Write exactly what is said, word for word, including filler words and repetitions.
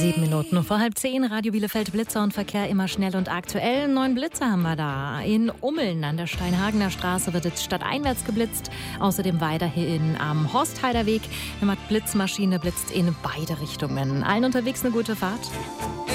Sieben Minuten vor halb zehn, Radio Bielefeld, Blitzer und Verkehr immer schnell und aktuell. Neun Blitzer haben wir da. In Ummeln an der Steinhagener Straße wird jetzt stadteinwärts geblitzt. Außerdem weiterhin am Horstheider Weg. Die Blitzmaschine blitzt in beide Richtungen. Allen unterwegs eine gute Fahrt.